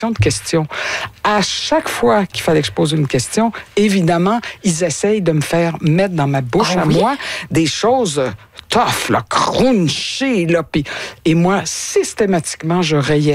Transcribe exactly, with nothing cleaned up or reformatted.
de questions. À chaque fois qu'il fallait que je pose une question, évidemment, ils essayent de me faire mettre dans ma bouche Ah à oui? moi des choses tough, là, crunchy, là, pis, et moi, systématiquement, je rayais